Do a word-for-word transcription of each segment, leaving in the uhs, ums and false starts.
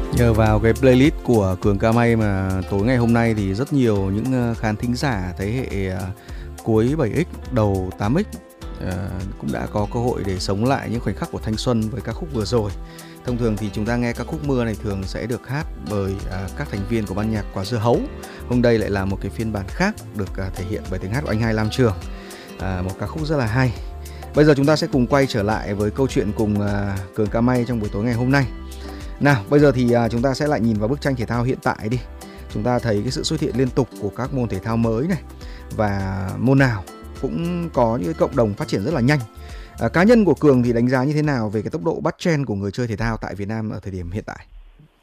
Nhờ vào cái playlist của Cường Ca-mây mà tối ngày hôm nay thì rất nhiều những ờ, khán thính giả thế hệ ờ, cuối bảy x đầu tám x ờ, cũng đã có cơ hội để sống lại những khoảnh khắc của thanh xuân với ca khúc vừa rồi. Thông thường thì chúng ta nghe ca khúc Mưa này thường sẽ được hát bởi à, các thành viên của ban nhạc Quả Dưa Hấu. Hôm đây lại là một cái phiên bản khác được à, thể hiện bởi tiếng hát của anh Hai Lam Trường. À, một ca khúc rất là hay. Bây giờ chúng ta sẽ cùng quay trở lại với câu chuyện cùng à, Cường Ca-mây trong buổi tối ngày hôm nay. Nào, bây giờ thì à, chúng ta sẽ lại nhìn vào bức tranh thể thao hiện tại đi. Chúng ta thấy cái sự xuất hiện liên tục của các môn thể thao mới này, và môn nào cũng có những cái cộng đồng phát triển rất là nhanh. À, cá nhân của Cường thì đánh giá như thế nào về cái tốc độ bắt trend của người chơi thể thao tại Việt Nam ở thời điểm hiện tại?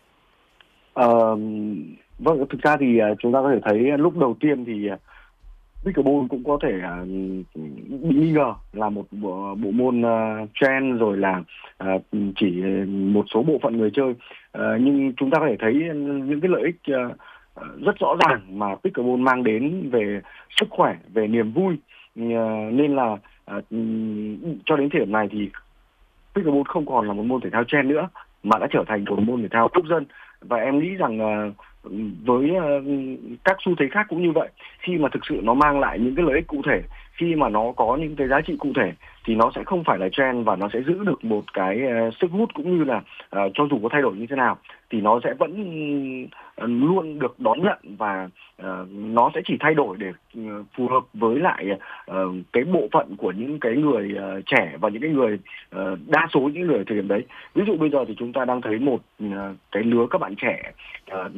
Ờ, vâng, thực ra thì à, chúng ta có thể thấy lúc đầu tiên thì à, pickleball cũng có thể à, bị nghi ngờ là một bộ, bộ môn à, trend, rồi là à, chỉ một số bộ phận người chơi. À, nhưng chúng ta có thể thấy những cái lợi ích à, rất rõ ràng mà pickleball mang đến về sức khỏe, về niềm vui. À, nên là à, cho đến thời điểm này thì pickleball không còn là một môn thể thao trend nữa, mà đã trở thành một môn thể thao quốc dân. Và em nghĩ rằng uh, với uh, các xu thế khác cũng như vậy, khi mà thực sự nó mang lại những cái lợi ích cụ thể, khi mà nó có những cái giá trị cụ thể, thì nó sẽ không phải là trend, và nó sẽ giữ được một cái uh, sức hút, cũng như là uh, cho dù có thay đổi như thế nào thì nó sẽ vẫn uh, luôn được đón nhận, và uh, nó sẽ chỉ thay đổi để uh, phù hợp với lại uh, cái bộ phận của những cái người uh, trẻ và những cái người uh, đa số những người thời điểm đấy. Ví dụ bây giờ thì chúng ta đang thấy một uh, cái lứa các bạn trẻ uh,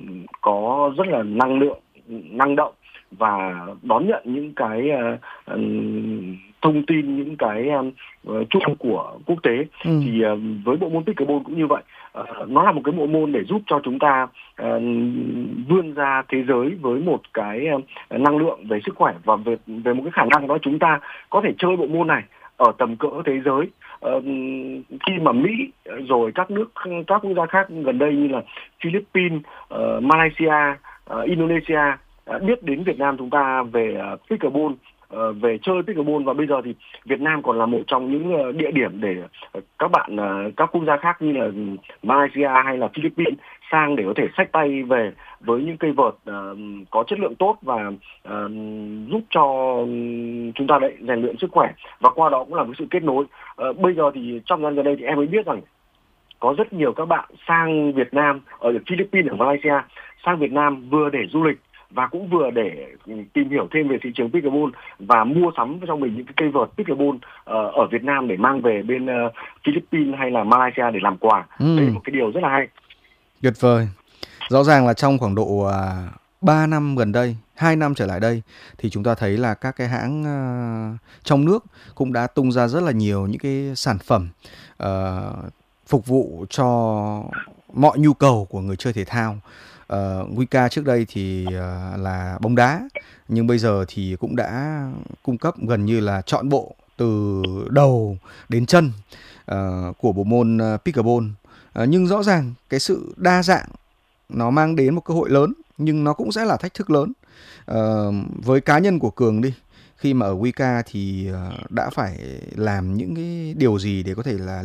có rất là năng lượng, năng động, và đón nhận những cái uh, uh, thông tin, những cái uh, chung của quốc tế. ừ. Thì uh, với bộ môn pickleball cũng như vậy, uh, nó là một cái bộ môn để giúp cho chúng ta uh, vươn ra thế giới với một cái uh, năng lượng về sức khỏe, và về, về một cái khả năng đó chúng ta có thể chơi bộ môn này ở tầm cỡ thế giới. Uh, khi mà Mỹ rồi các nước, các quốc gia khác gần đây như là Philippines, uh, Malaysia, uh, Indonesia uh, biết đến Việt Nam chúng ta về uh, pickleball, uh, về chơi pickleball, và bây giờ thì Việt Nam còn là một trong những uh, địa điểm để uh, các bạn uh, các quốc gia khác như là Malaysia hay là Philippines sang để có thể xách tay về với những cây vợt uh, có chất lượng tốt, và uh, giúp cho chúng ta đấy rèn luyện sức khỏe, và qua đó cũng là một sự kết nối. Uh, bây giờ thì trong thời gian gần đây thì em mới biết rằng có rất nhiều các bạn sang Việt Nam, ở Philippines, ở Malaysia, sang Việt Nam vừa để du lịch và cũng vừa để tìm hiểu thêm về thị trường pickleball, và mua sắm cho mình những cái cây vợt pickleball uh, ở Việt Nam để mang về bên uh, Philippines hay là Malaysia để làm quà. ừ. Đây là một cái điều rất là hay. Tuyệt vời. Rõ ràng là trong khoảng độ à, ba năm gần đây, hai năm trở lại đây, thì chúng ta thấy là các cái hãng uh, trong nước cũng đã tung ra rất là nhiều những cái sản phẩm uh, phục vụ cho mọi nhu cầu của người chơi thể thao. Uh, Wika trước đây thì uh, là bóng đá, nhưng bây giờ thì cũng đã cung cấp gần như là trọn bộ từ đầu đến chân uh, của bộ môn uh, pickleball. Uh, nhưng rõ ràng cái sự đa dạng nó mang đến một cơ hội lớn, nhưng nó cũng sẽ là thách thức lớn. Uh, với cá nhân của Cường đi, khi mà ở Wika thì uh, đã phải làm những cái điều gì để có thể là